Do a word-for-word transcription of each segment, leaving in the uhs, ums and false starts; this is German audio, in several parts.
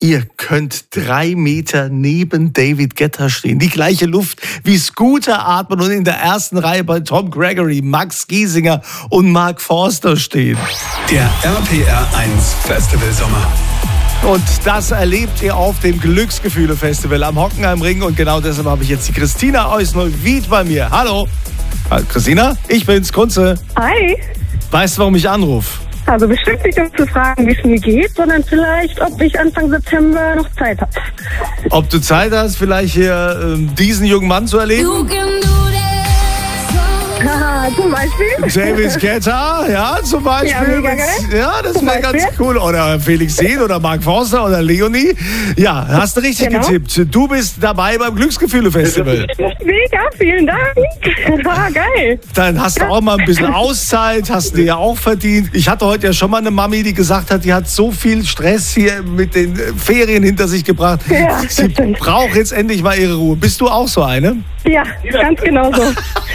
Ihr könnt drei Meter neben David Guetta stehen. Die gleiche Luft wie Scooter atmen und in der ersten Reihe bei Tom Gregory, Max Giesinger und Mark Forster stehen. Der R P R eins Festival Sommer. Und das erlebt ihr auf dem Glücksgefühle-Festival am Hockenheimring. Und genau deshalb habe ich jetzt die Christina aus Neuwied bei mir. Hallo. Christina, ich bin's, Kunze. Hi. Weißt du, warum ich anrufe? Also bestimmt nicht, um zu fragen, wie es mir geht, sondern vielleicht, ob ich Anfang September noch Zeit habe. Ob du Zeit hast, vielleicht hier ähm, diesen jungen Mann zu erleben? Haha, zum Beispiel. David Guetta, ja, zum Beispiel. Ja, mega geil. Ja, das Zum wäre ganz Beispiel. cool. Oder Felix Sehn oder Mark Forster oder Leonie. Ja, hast du richtig Genau. getippt. Du bist dabei beim Glücksgefühle-Festival. Mega, vielen Dank. Ah, geil. Dann hast du auch mal ein bisschen Auszeit, hast du dir ja auch verdient. Ich hatte heute ja schon mal eine Mami, die gesagt hat, die hat so viel Stress hier mit den Ferien hinter sich gebracht. Ja, Sie das stimmt. braucht jetzt endlich mal ihre Ruhe. Bist du auch so eine? Ja, ganz genau so.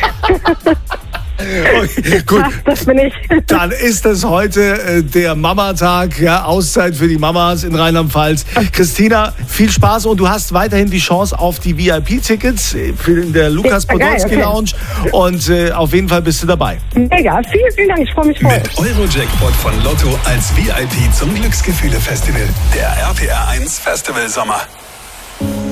Okay, gut. Ja, das bin ich. Dann ist es heute äh, der Mama-Tag, ja, Auszeit für die Mamas in Rheinland-Pfalz. Christina, viel Spaß und du hast weiterhin die Chance auf die V I P-Tickets in der Lukas Ja, geil, Podolski okay. Lounge und äh, auf jeden Fall bist du dabei. Mega, vielen, vielen Dank. Ich freue mich voll. Mit Euro-Jackpot von Lotto als V I P zum Glücksgefühle-Festival. Der R P R eins Festival Sommer.